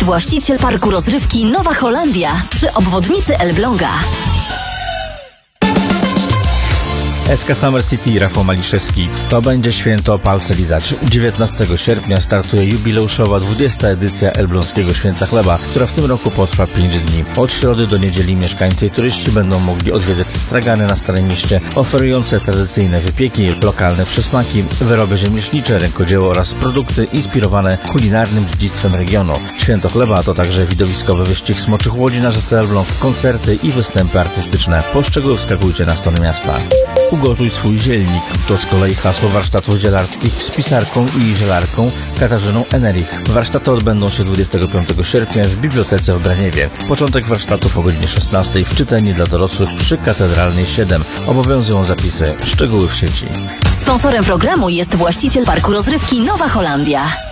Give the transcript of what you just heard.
jest właściciel parku rozrywki Nowa Holandia przy obwodnicy Elbląga. SK Summer City, Rafał Maliszewski. To będzie święto palce lizać. 19 sierpnia startuje jubileuszowa 20. edycja Elbląskiego Święta Chleba, która w tym roku potrwa 5 dni. Od środy do niedzieli mieszkańcy i turyści będą mogli odwiedzać stragany na Starym Mieście, oferujące tradycyjne wypieki, lokalne przysmaki, wyroby rzemieślnicze, rękodzieło oraz produkty inspirowane kulinarnym dziedzictwem regionu. Święto Chleba to także widowiskowy wyścig smoczych łodzi na rzece Elbląg, koncerty i występy artystyczne. Po szczegóły wskakujcie na stronę miasta. Ugotuj swój zielnik. To z kolei hasło warsztatów zielarskich z pisarką i zielarką Katarzyną Enerich. Warsztaty odbędą się 25 sierpnia w Bibliotece w Braniewie. Początek warsztatów o godzinie 16 w czytelni dla dorosłych przy Katedralnej 7. Obowiązują zapisy. Szczegóły w sieci. Sponsorem programu jest właściciel parku rozrywki Nowa Holandia.